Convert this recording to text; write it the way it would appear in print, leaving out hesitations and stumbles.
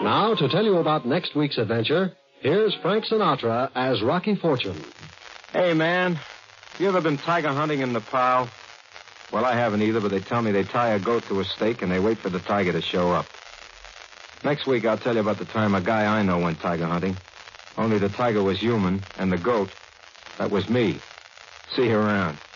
Now, to tell you about next week's adventure, here's Frank Sinatra as Rocky Fortune. Hey, man, you ever been tiger hunting in Nepal? Well, I haven't either, but they tell me they tie a goat to a stake and they wait for the tiger to show up. Next week, I'll tell you about the time a guy I know went tiger hunting. Only the tiger was human, and the goat, that was me. See you around.